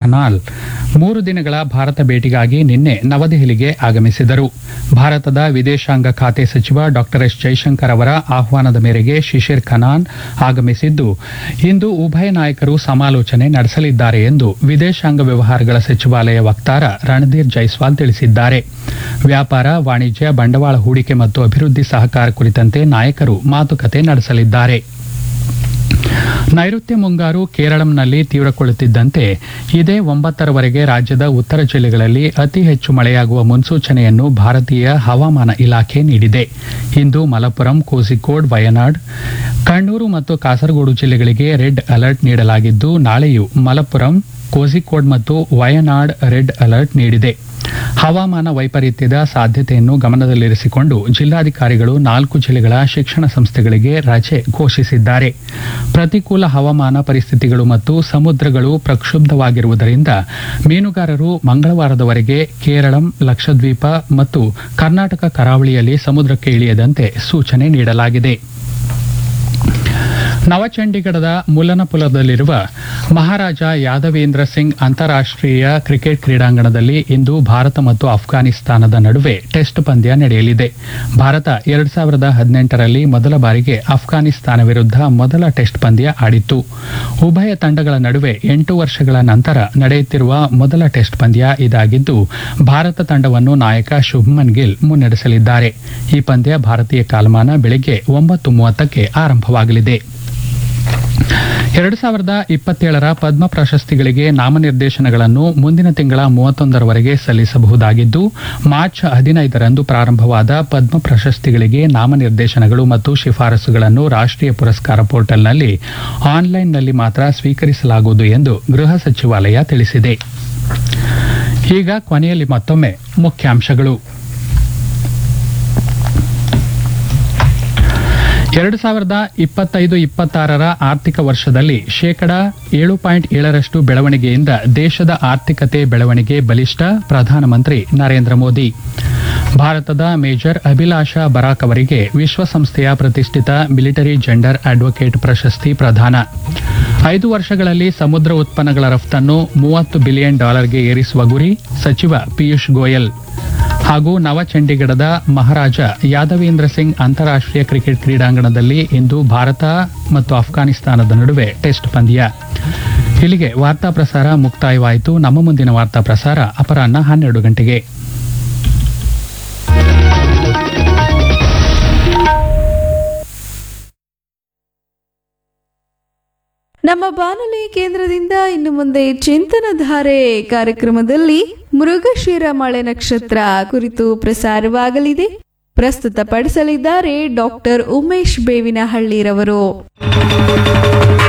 ಖನಾಲ್ 3 ದಿನಗಳ ಭಾರತ ಭೇಟಿಗಾಗಿ ನಿನ್ನೆ ನವದೆಹಲಿಗೆ ಆಗಮಿಸಿದರು. ಭಾರತದ ವಿದೇಶಾಂಗ ಖಾತೆ ಸಚಿವ ಡಾ ಎಸ್ ಜೈಶಂಕರ್ ಅವರ ಆಹ್ವಾನದ ಮೇರೆಗೆ ಶಿಶಿರ್ ಖನಾಲ್ ಆಗಮಿಸಿದ್ದು, ಇಂದು ಉಭಯ ನಾಯಕರು ಸಮಾಲೋಚನೆ ನಡೆಸಲಿದ್ದಾರೆ ಎಂದು ವಿದೇಶಾಂಗ ವ್ಯವಹಾರಗಳ ಸಚಿವಾಲಯ ವಕ್ತಾರ ರಣಧೀರ್ ಜೈಸ್ವಾಲ್ ತಿಳಿಸಿದ್ದಾರೆ. ವ್ಯಾಪಾರ, ವಾಣಿಜ್ಯ, ಬಂಡವಾಳ ಹೂಡಿಕೆ ಮತ್ತು ಅಭಿವೃದ್ಧಿ ಸಹಕಾರ ಕುರಿತಂತೆ ನಾಯಕರು ಮಾತುಕತೆ ನಡೆಸಲಿದ್ದಾರೆ. ನೈಋತ್ಯ ಮುಂಗಾರು ಕೇರಳಂನಲ್ಲಿ ತೀವ್ರಗೊಳ್ಳುತ್ತಿದ್ದಂತೆ ಇದೇ 9ರವರೆಗೆ ರಾಜ್ಯದ ಉತ್ತರ ಜಿಲ್ಲೆಗಳಲ್ಲಿ ಅತಿ ಹೆಚ್ಚು ಮಳೆಯಾಗುವ ಮುನ್ಸೂಚನೆಯನ್ನು ಭಾರತೀಯ ಹವಾಮಾನ ಇಲಾಖೆ ನೀಡಿದೆ. ಇಂದು ಮಲಪ್ಪುರಂ, ಕೋಝಿಕೋಡ್, ವಯನಾಡ್, ಕಣ್ಣೂರು ಮತ್ತು ಕಾಸರಗೋಡು ಜಿಲ್ಲೆಗಳಿಗೆ ರೆಡ್ ಅಲರ್ಟ್ ನೀಡಲಾಗಿದ್ದು, ನಾಳೆಯೂ ಮಲಪ್ಪುರಂ, ಕೋಝಿಕೋಡ್ ಮತ್ತು ವಯನಾಡ್ ರೆಡ್ ಅಲರ್ಟ್ ನೀಡಿದೆ. ಹವಾಮಾನ ವೈಪರೀತ್ಯದ ಸಾಧ್ಯತೆಯನ್ನು ಗಮನದಲ್ಲಿರಿಸಿಕೊಂಡು ಜಿಲ್ಲಾಧಿಕಾರಿಗಳು 4 ಜಿಲ್ಲೆಗಳ ಶಿಕ್ಷಣ ಸಂಸ್ಥೆಗಳಿಗೆ ರಜೆ ಘೋಷಿಸಿದ್ದಾರೆ. ಪ್ರತಿಕೂಲ ಹವಾಮಾನ ಪರಿಸ್ಥಿತಿಗಳು ಮತ್ತು ಸಮುದ್ರಗಳು ಪ್ರಕ್ಷುಬ್ಧವಾಗಿರುವುದರಿಂದ ಮೀನುಗಾರರು ಮಂಗಳವಾರದವರೆಗೆ ಕೇರಳಂ, ಲಕ್ಷದ್ವೀಪ ಮತ್ತು ಕರ್ನಾಟಕ ಕರಾವಳಿಯಲ್ಲಿ ಸಮುದ್ರಕ್ಕೆ ಇಳಿಯದಂತೆ ಸೂಚನೆ ನೀಡಲಾಗಿದೆ. ನವಚಂಡೀಗಢದ ಮುಲ್ಲನಪುರದಲ್ಲಿರುವ ಮಹಾರಾಜ ಯಾದವೇಂದ್ರ ಸಿಂಗ್ ಅಂತಾರಾಷ್ಟೀಯ ಕ್ರಿಕೆಟ್ ಕ್ರೀಡಾಂಗಣದಲ್ಲಿ ಇಂದು ಭಾರತ ಮತ್ತು ಅಫ್ಘಾನಿಸ್ತಾನದ ನಡುವೆ ಟೆಸ್ಟ್ ಪಂದ್ಯ ನಡೆಯಲಿದೆ. ಭಾರತ 2018ರಲ್ಲಿ ಮೊದಲ ಬಾರಿಗೆ ಅಫ್ಘಾನಿಸ್ತಾನ ವಿರುದ್ಧ ಮೊದಲ ಟೆಸ್ಟ್ ಪಂದ್ಯ ಆಡಿತ್ತು. ಉಭಯ ತಂಡಗಳ ನಡುವೆ 8 ವರ್ಷಗಳ ನಂತರ ನಡೆಯುತ್ತಿರುವ ಮೊದಲ ಟೆಸ್ಟ್ ಪಂದ್ಯ ಇದಾಗಿದ್ದು, ಭಾರತ ತಂಡವನ್ನು ನಾಯಕ ಶುಭ್ಮನ್ ಗಿಲ್ ಮುನ್ನಡೆಸಲಿದ್ದಾರೆ. ಈ ಪಂದ್ಯ ಭಾರತೀಯ ಕಾಲಮಾನ ಬೆಳಗ್ಗೆ 9:30ಕ್ಕೆ ಆರಂಭವಾಗಲಿದೆ. 2027ರ ಪದ್ಮ ಪ್ರಶಸ್ತಿಗಳಿಗೆ ನಾಮನಿರ್ದೇಶನಗಳನ್ನು ಮುಂದಿನ ತಿಂಗಳ 31ರವರೆಗೆ ಸಲ್ಲಿಸಬಹುದಾಗಿದ್ದು, ಮಾರ್ಚ್ 15ರಂದು ಪ್ರಾರಂಭವಾದ ಪದ್ಮ ಪ್ರಶಸ್ತಿಗಳಿಗೆ ನಾಮನಿರ್ದೇಶನಗಳು ಮತ್ತು ಶಿಫಾರಸುಗಳನ್ನು ರಾಷ್ಟ್ರೀಯ ಪುರಸ್ಕಾರ ಪೋರ್ಟಲ್ನಲ್ಲಿ ಆನ್ಲೈನ್ನಲ್ಲಿ ಮಾತ್ರ ಸ್ವೀಕರಿಸಲಾಗುವುದು ಎಂದು ಗೃಹ ಸಚಿವಾಲಯ ತಿಳಿಸಿದೆ. ಈಗ ಕೊನೆಯಲ್ಲಿ ಮತ್ತೊಮ್ಮೆ ಮುಖ್ಯಾಂಶಗಳು. 2025-26ರ ಆರ್ಥಿಕ ವರ್ಷದಲ್ಲಿ ಶೇಕಡಾ 7.7ರಷ್ಟು ಬೆಳವಣಿಗೆಯಿಂದ ದೇಶದ ಆರ್ಥಿಕತೆ ಬೆಳವಣಿಗೆ ಬಲಿಷ್ಠ, ಪ್ರಧಾನಮಂತ್ರಿ ನರೇಂದ್ರ ಮೋದಿ. ಭಾರತದ ಮೇಜರ್ ಅಭಿಲಾಷಾ ಬರಾಕ್ ಅವರಿಗೆ ವಿಶ್ವಸಂಸ್ಥೆಯ ಪ್ರತಿಷ್ಠಿತ ಮಿಲಿಟರಿ ಜೆಂಡರ್ ಅಡ್ವೊಕೇಟ್ ಪ್ರಶಸ್ತಿ ಪ್ರದಾನ. 5 ವರ್ಷಗಳಲ್ಲಿ ಸಮುದ್ರ ಉತ್ಪನ್ನಗಳ ರಫ್ತನ್ನು $30 ಬಿಲಿಯನ್ ಏರಿಸುವ ಗುರಿ, ಸಚಿವ ಪಿಯೂಷ್ ಗೋಯಲ್. ಹಾಗೂ ನವಚಂಡೀಗಢದ ಮಹಾರಾಜ ಯಾದವೇಂದ್ರ ಸಿಂಗ್ ಅಂತಾರಾಷ್ಟೀಯ ಕ್ರಿಕೆಟ್ ಕ್ರೀಡಾಂಗಣದಲ್ಲಿ ಇಂದು ಭಾರತ ಮತ್ತು ಅಫ್ಘಾನಿಸ್ತಾನದ ನಡುವೆ ಟೆಸ್ಟ್ ಪಂದ್ಯ. ಇಲ್ಲಿಗೆ ವಾರ್ತಾ ಪ್ರಸಾರ ಮುಕ್ತಾಯವಾಯಿತು. ನಮ್ಮ ಮುಂದಿನ ವಾರ್ತಾ ಪ್ರಸಾರ ಅಪರಾಹ್ನ 12 ಗಂಟೆಗೆ. ನಮ್ಮ ಬಾನುಲಿ ಕೇಂದ್ರದಿಂದ ಇನ್ನು ಮುಂದೆ ಚಿಂತನಧಾರೆ ಕಾರ್ಯಕ್ರಮದಲ್ಲಿ ಮೃಗಶಿರ ಮಳೆ ನಕ್ಷತ್ರ ಕುರಿತು ಪ್ರಸಾರವಾಗಲಿದೆ. ಪ್ರಸ್ತುತಪಡಿಸಲಿದ್ದಾರೆ ಡಾಕ್ಟರ್ ಉಮೇಶ್ ಬೇವಿನಹಳ್ಳಿರವರು.